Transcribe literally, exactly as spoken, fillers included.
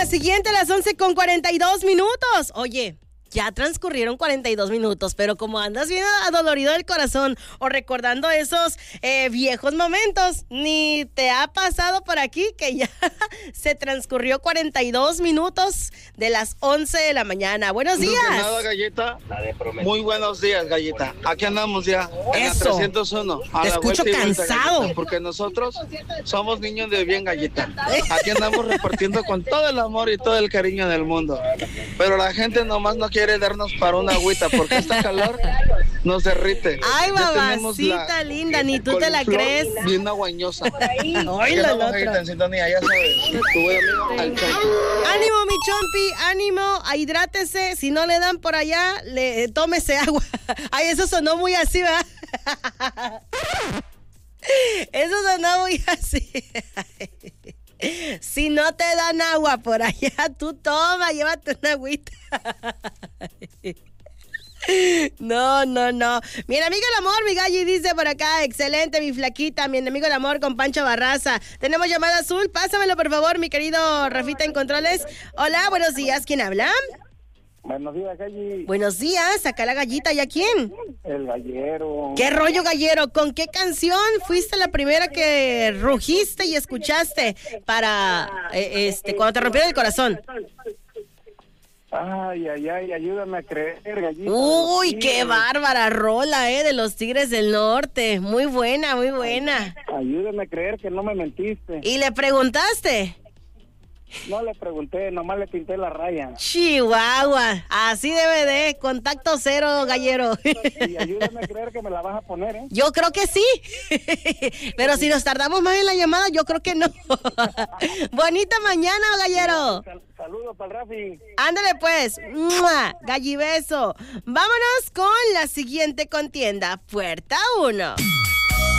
siguiente a las once con cuarenta y dos minutos. Oye, ya transcurrieron cuarenta y dos minutos, pero como andas bien adolorido del corazón o recordando esos eh, viejos momentos, ni te ha pasado por aquí que ya se transcurrió cuarenta y dos minutos de las once de la mañana. Buenos días. No, nada, Galleta. Muy buenos días, Galleta. Aquí andamos ya en la trescientos uno. A te la escucho vuelta y vuelta, cansado. Galleta, porque nosotros somos niños de bien, Galleta. Aquí andamos repartiendo con todo el amor y todo el cariño del mundo. Pero la gente nomás no quiere darnos para una agüita porque esta calor nos derrite. Ay, Ya tenemos mamacita la linda, ni tú te la coliflor crees. bien aguañosa. Ay, Aquí la andamos, otra. Galleta, en sintonía, ya sabes. Tu buen amigo, al Chompi. Ánimo, mi Chompi, ánimo, hidrátese. Si no le dan por allá, le tómese agua. Ay, eso sonó muy así, ¿verdad? Eso sonó muy así. Si no te dan agua por allá, tú toma, llévate una agüita. No, no, no. Mi enemigo el amor, mi galli dice por acá, excelente, mi flaquita, mi enemigo el amor con Pancho Barraza. Tenemos llamada azul, pásamelo por favor, mi querido Rafita en controles. Hola, buenos días, ¿quién habla? Buenos días, Galli. Buenos días, acá la gallita, ¿y a quién? El gallero. ¿Qué rollo, gallero? ¿Con qué canción fuiste la primera que rugiste y escuchaste para, eh, este, cuando te rompieron el corazón? Ay, ay, ay, ayúdame a creer, gallita. Uy, qué bárbara rola, eh, de los Tigres del Norte. Muy buena, muy buena. Ayúdame a creer que no me mentiste. ¿Y le preguntaste? No le pregunté, nomás le pinté la raya. Chihuahua, así debe de, contacto cero, gallero. Y ayúdame a creer que me la vas a poner, ¿eh? Yo creo que sí, pero si nos tardamos más en la llamada, yo creo que no. Bonita mañana, gallero. Sal- Saludos para el Rafi. Ándale pues, ¡mua! Gallibeso. Vámonos con la siguiente contienda, puerta uno.